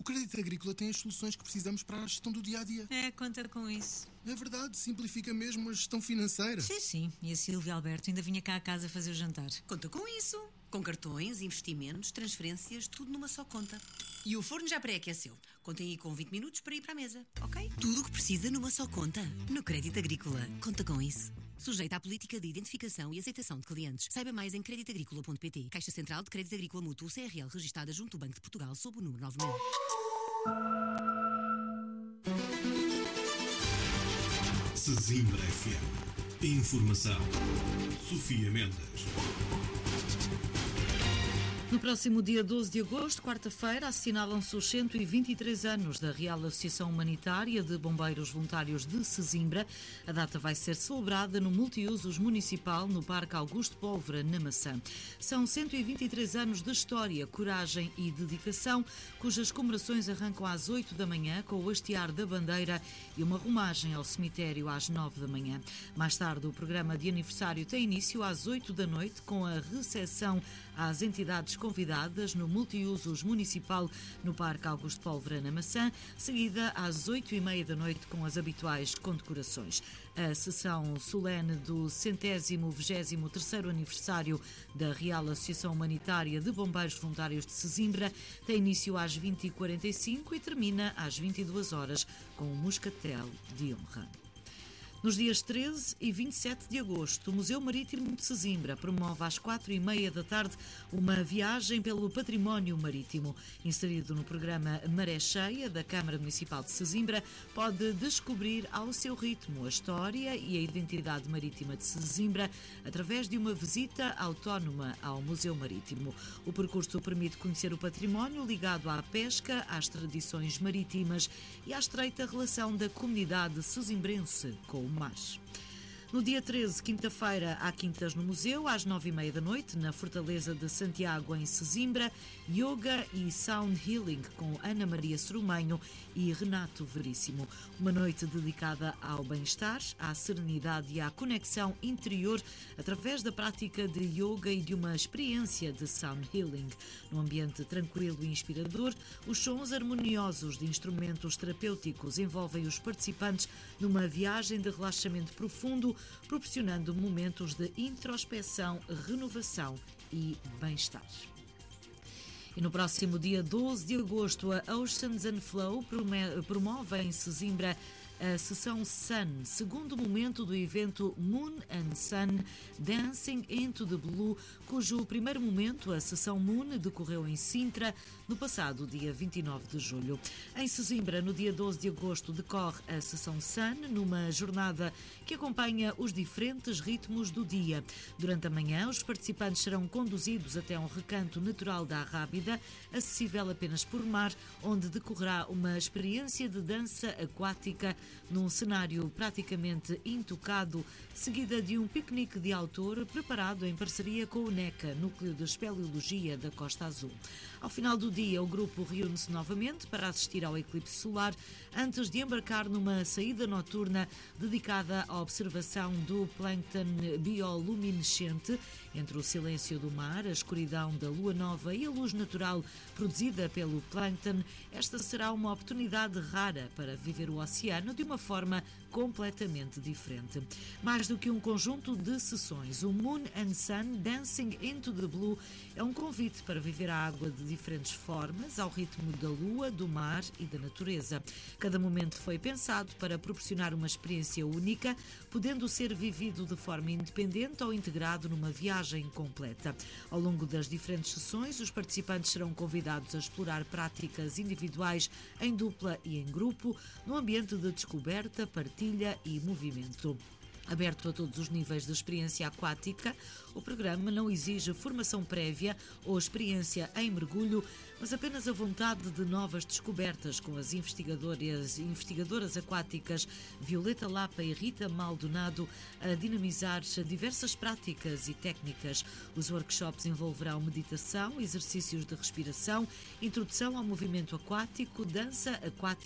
Crédito Agrícola tem as soluções que precisamos para a gestão do dia-a-dia. Conta com isso. É verdade, simplifica mesmo a gestão financeira. Sim. E a Silvia Alberto ainda vinha cá a casa fazer o jantar. Conta com isso. Com cartões, investimentos, transferências, tudo numa só conta. E o forno já pré-aqueceu. Contem aí com 20 minutos para ir para a mesa, ok? Tudo o que precisa numa só conta. No Crédito Agrícola. Conta com isso. Sujeita à política de identificação e aceitação de clientes. Saiba mais em creditagricola.pt. Caixa Central de Crédito Agrícola Mútuo CRL registada junto ao Banco de Portugal sob o número 9000. Sesimbra FM. Informação. Sofia Mendes. No próximo dia 12 de agosto, quarta-feira, assinalam-se os 123 anos da Real Associação Humanitária de Bombeiros Voluntários de Sesimbra. A data vai ser celebrada no Multiusos Municipal, no Parque Augusto Pólvora, na Maçã. São 123 anos de história, coragem e dedicação, cujas comemorações arrancam às 8 da manhã, com o hastear da bandeira e uma romagem ao cemitério às 9 da manhã. Mais tarde, o programa de aniversário tem início às 8 da noite, com a recepção às entidades convidadas no Multiusos Municipal no Parque Augusto Pólvora, na Maçã, seguida às 8h30 da noite com as habituais condecorações. A sessão solene do 123º aniversário da Real Associação Humanitária de Bombeiros Voluntários de Sesimbra tem início às 20h45 e termina às 22 horas com o moscatel de honra. Nos dias 13 e 27 de agosto, o Museu Marítimo de Sesimbra promove às 4h30 da tarde uma viagem pelo património marítimo. Inserido no programa Maré Cheia da Câmara Municipal de Sesimbra, pode descobrir ao seu ritmo a história e a identidade marítima de Sesimbra através de uma visita autónoma ao Museu Marítimo. O percurso permite conhecer o património ligado à pesca, às tradições marítimas e à estreita relação da comunidade sesimbrense com o mar. No dia 13, quinta-feira, há quintas no museu, às 9h30 da noite, na Fortaleza de Santiago, em Sesimbra, Yoga e Sound Healing com Ana Maria Cerumenho e Renato Veríssimo. Uma noite dedicada ao bem-estar, à serenidade e à conexão interior através da prática de yoga e de uma experiência de sound healing. Num ambiente tranquilo e inspirador, os sons harmoniosos de instrumentos terapêuticos envolvem os participantes numa viagem de relaxamento profundo, proporcionando momentos de introspeção, renovação e bem-estar. E no próximo dia 12 de agosto, a Oceans and Flow promove em Sesimbra a sessão Sun, segundo momento do evento Moon and Sun Dancing into the Blue, cujo primeiro momento, a sessão Moon, decorreu em Sintra no passado dia 29 de julho. Em Sesimbra, no dia 12 de agosto, decorre a sessão Sun, numa jornada que acompanha os diferentes ritmos do dia. Durante a manhã, os participantes serão conduzidos até um recanto natural da Arrábida, acessível apenas por mar, onde decorrerá uma experiência de dança aquática num cenário praticamente intocado, seguida de um piquenique de autor preparado em parceria com o NECA, Núcleo de Espeleologia da Costa Azul. Ao final do dia, o grupo reúne-se novamente para assistir ao eclipse solar, antes de embarcar numa saída noturna dedicada à observação do plâncton bioluminescente. Entre o silêncio do mar, a escuridão da lua nova e a luz natural produzida pelo plâncton, esta será uma oportunidade rara para viver o oceano de uma forma completamente diferente. Mais do que um conjunto de sessões, o Moon and Sun Dancing into the Blue é um convite para viver a água de diferentes formas, ao ritmo da lua, do mar e da natureza. Cada momento foi pensado para proporcionar uma experiência única, podendo ser vivido de forma independente ou integrado numa viagem completa. Ao longo das diferentes sessões, os participantes serão convidados a explorar práticas individuais, em dupla e em grupo, no ambiente de descoberta, partilha e movimento. Aberto a todos os níveis de experiência aquática, o programa não exige formação prévia ou experiência em mergulho, mas apenas a vontade de novas descobertas, com as investigadoras aquáticas Violeta Lapa e Rita Maldonado a dinamizar diversas práticas e técnicas. Os workshops envolverão meditação, exercícios de respiração, introdução ao movimento aquático, dança aquática